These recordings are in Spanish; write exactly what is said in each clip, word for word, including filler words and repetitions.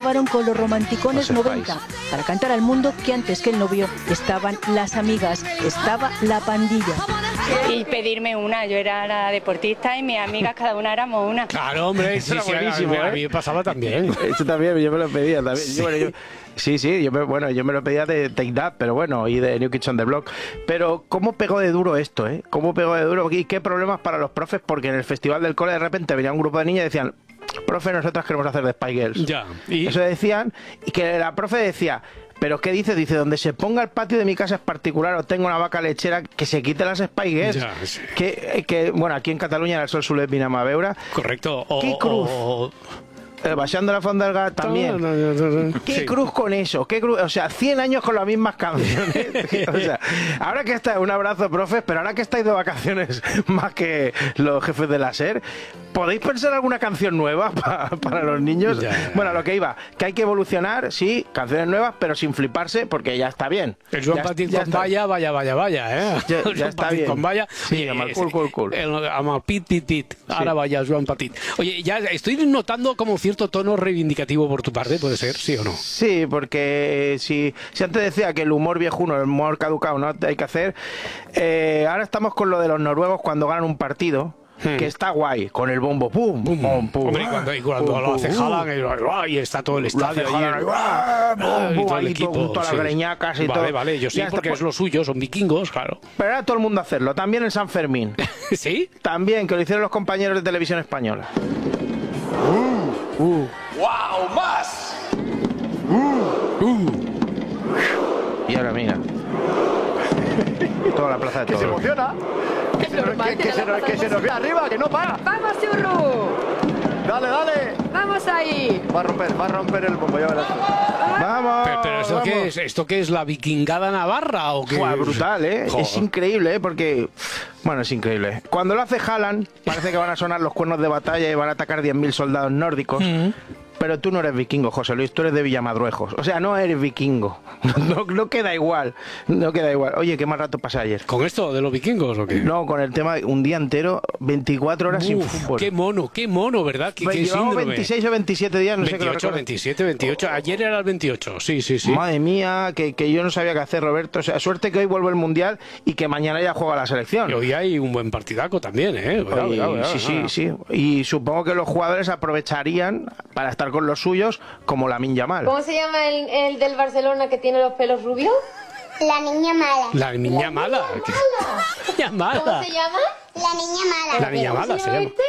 grabaron con los romanticones No noventa para cantar al mundo que antes que el novio estaban las amigas, estaba la pandilla. Y pedirme una, yo era la deportista y mis amigas cada una éramos una. Claro, hombre, sí, Eso era sí, buenísimo, a, mí, ¿eh? a mí me pasaba también. Eso también, yo me lo pedía también. Sí. Yo, bueno, yo, sí, sí, yo me, bueno, yo me lo pedía de Take That, pero bueno, y de New Kids on the Block. Pero ¿cómo pegó de duro esto, eh? ¿Cómo pegó de duro? ¿Y qué problemas para los profes? Porque en el festival del cole de repente venía un grupo de niñas y decían, profe, nosotras queremos hacer de Spy Girls. Ya. Y... Eso decían, y que la profe decía... ¿Pero qué dice? Dice, donde se ponga el patio de mi casa es particular o tengo una vaca lechera, que se quite las Spy Girls. Ya, sí. Que, que, bueno, aquí en Cataluña era el sol sulet vinamaveura. Correcto. O, ¿Qué cruz? o- Eh, Baixando la Fonda del Gat también. No, no, no, no. ¿Qué Sí. cruz con eso? ¿Qué cruz? O sea, cien años con las mismas canciones. O sea, ahora que estáis, un abrazo, profes, pero ahora que estáis de vacaciones más que los jefes de la SER, ¿podéis pensar alguna canción nueva pa- para los niños? Ya, ya. Bueno, a lo que iba, que hay que evolucionar, sí, canciones nuevas, pero sin fliparse, porque ya está bien. El Joan Ya- Petit ya con está. vaya, vaya, vaya, vaya, ¿eh? Ya- El ya Joan está Petit bien. con vaya. Sí, Oye, amb el es- cul, cul, cul. el- amb el pit, tit, tit. Ahora vaya, Joan Petit. Oye, ya estoy notando como cierto tono reivindicativo por tu parte, ¿puede ser? ¿Sí o no? Sí, porque si, si antes decía que el humor viejuno, el humor caducado no hay que hacer, eh, ahora estamos con lo de los noruegos cuando ganan un partido, Hmm. que está guay, con el bombo, pum, pum, pum, Hombre, y cuando, y cuando pum, lo hace pum, Haaland, y, y está todo el lo estadio hace allí, Haaland, ¡ah! y Bum, bum, todo el ahí todo, equipo, todas las sí. greñacas y Vale, todo. vale, yo sí, Ya está, porque pues- es lo suyo, son vikingos, claro. Pero ahora todo el mundo hacerlo, también en San Fermín. ¿Sí? También, que lo hicieron los compañeros de televisión española. ¡Wow! ¡Más! Y ahora mira. Toda la plaza de ¡Que se toros. emociona! ¡Que se, nos- que, que se, nos- que se nos ve arriba! ¡Que no para! ¡Vamos, Churru! ¡Dale, dale! ¡Vamos ahí! Va a romper, va a romper el bombo, ya verás. ¡Vamos! Pero, pero ¿esto, vamos. qué es? ¿Esto qué es? ¿La vikingada navarra o qué? Fue brutal, ¿eh? Joder. Es increíble, ¿eh? Porque... Bueno, es increíble. Cuando lo hace Haaland, parece que van a sonar los cuernos de batalla y van a atacar diez mil soldados nórdicos. Pero tú no eres vikingo, José Luis, tú eres de Villamadruejos. O sea, no eres vikingo. No, no queda igual. No queda igual. Oye, ¿qué más rato pasé ayer? ¿Con esto de los vikingos o qué? No, con el tema de un día entero, veinticuatro horas sin Uf, fútbol. qué mono, qué mono, ¿verdad? ¿Qué, Pues qué llevamos síndrome? veintiséis o veintisiete días, no sé qué lo veintiocho, recuerdo. veintisiete, veintiocho. Ayer era el veintiocho, sí, sí, sí. Madre mía, que, que yo no sabía qué hacer, Roberto. O sea, suerte que hoy vuelve el Mundial y que mañana ya juega la selección. Y hoy hay un buen partidaco también, ¿eh? Cuidado, Oye, cuidado, cuidado, sí, sí, cuidado. sí. Y supongo que los jugadores aprovecharían para estar con los suyos, como Lamine Yamal. ¿Cómo se llama el, el del Barcelona que tiene los pelos rubios? La niña mala. La niña mala. ¿Qué- Niña mala. ¿Cómo se llama? La niña mala. La niña mala se llama. este?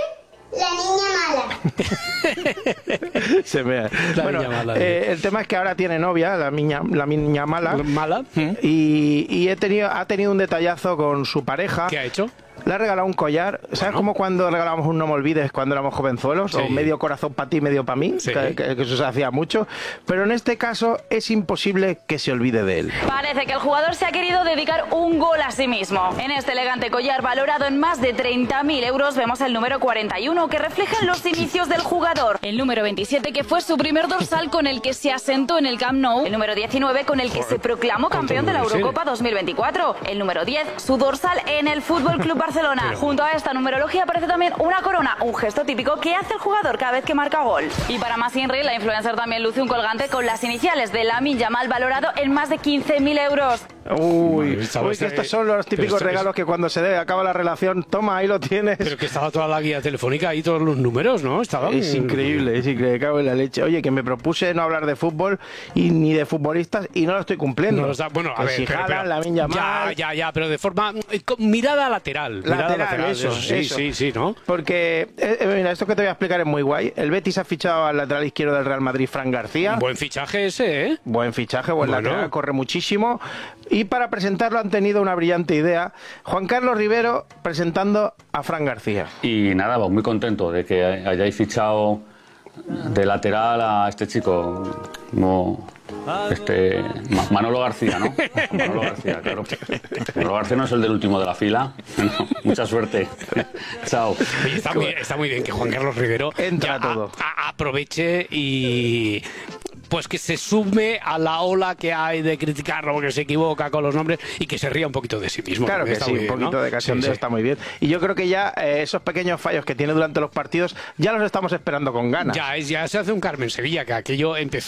La niña mala. Se ve. La Bueno, niña mala, eh, el tema es que ahora tiene novia, la niña, la niña mala. ¿Mala? ¿Mm? Y, y he tenido, ha tenido un detallazo con su pareja. ¿Qué ha hecho? Le ha regalado un collar. ¿Sabes Bueno. como cuando regalábamos un No me olvides cuando éramos jovenzuelos? Sí. O medio corazón para ti, medio para mí. Sí. Que, que- que eso se hacía mucho. Pero en este caso es imposible que se olvide de él. Parece que el jugador se ha querido dedicar un gol a sí mismo. En este elegante collar valorado en más de treinta mil euros vemos el número cuarenta y uno que refleja los inicios del jugador. El número veintisiete que fue su primer dorsal con el que se asentó en el Camp Nou. El número diecinueve con el que se proclamó campeón de la números Eurocopa dos mil veinticuatro. El número diez, su dorsal en el Fútbol Club Barcelona. Pero- Junto a esta numerología aparece también una corona, un gesto típico que hace el jugador cada vez que marca gol. Y para más Inri, la influencer también luce un colgante con las iniciales de Lamine Yamal valorado en más de quince mil euros. Uy, Bueno, estaba- uy, que estos son los típicos pero esto- regalos que cuando se dé, acaba la relación, toma, ahí lo tienes. Pero que estaba toda la guía telefónica y todos los números, ¿no? Estaba Es increíble, es increíble, cago en la leche. Oye, que me propuse no hablar de fútbol y ni de futbolistas y no lo estoy cumpliendo. No lo está- bueno, a Que ver, si pero, Haaland, pero- Lamine Yamal, ya, ya, ya, pero de forma eh, con mirada lateral, mirada Lateral, eso, sí, eso. sí, sí, ¿no? Porque, eh, eh, mira, esto que te voy a explicar es muy guay. El Betis ha fichado al lateral izquierdo del Real Madrid, Fran García. Un buen fichaje ese, ¿eh? Buen fichaje, buen Bueno. lateral, corre muchísimo. Y para presentarlo han tenido una brillante idea. Juan Carlos Rivero presentando a Fran García. Y nada, pues muy contento de que hayáis fichado de lateral a este chico, como este Ma- Manolo García, ¿no? Manolo García, claro. Manolo García no es el del último de la fila. No, mucha suerte. Chao. Oye, está, muy, está muy bien que Juan Carlos Rivero Entra ya todo. a- a- aproveche y pues que se sume a la ola que hay de criticarlo, que se equivoca con los nombres y que se ría un poquito de sí mismo. Claro porque que está sí, muy un bien, poquito ¿no? de cachondeo Sí, sí. está muy bien. Y yo creo que ya eh, esos pequeños fallos que tiene durante los partidos ya los estamos esperando con ganas. Ya, es, ya se hace un Carmen Sevilla, que aquello empezó